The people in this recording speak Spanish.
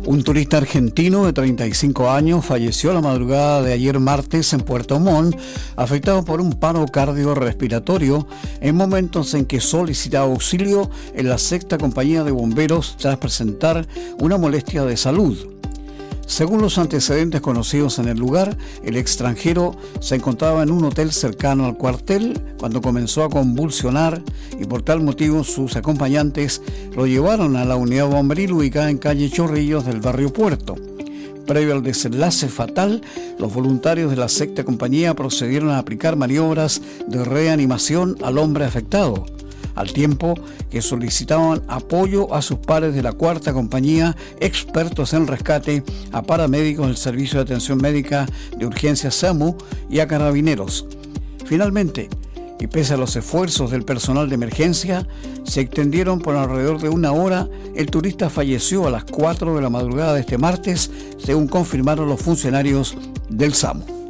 Un turista argentino de 35 años falleció la madrugada de ayer martes en Puerto Montt, afectado por un paro cardiorrespiratorio en momentos en que solicitaba auxilio en la sexta compañía de bomberos tras presentar una molestia de salud. Según los antecedentes conocidos en el lugar, el extranjero se encontraba en un hotel cercano al cuartel cuando comenzó a convulsionar y por tal motivo sus acompañantes lo llevaron a la unidad bomberil ubicada en calle Chorrillos del barrio Puerto. Previo al desenlace fatal, los voluntarios de la sexta compañía procedieron a aplicar maniobras de reanimación al hombre afectado, al tiempo que solicitaban apoyo a sus pares de la cuarta compañía, expertos en rescate, a paramédicos del Servicio de Atención Médica de Urgencia SAMU y a carabineros. Finalmente, y pese a los esfuerzos del personal de emergencia, se extendieron por alrededor de una hora. El turista falleció a las 4 de la madrugada de este martes, según confirmaron los funcionarios del SAMU.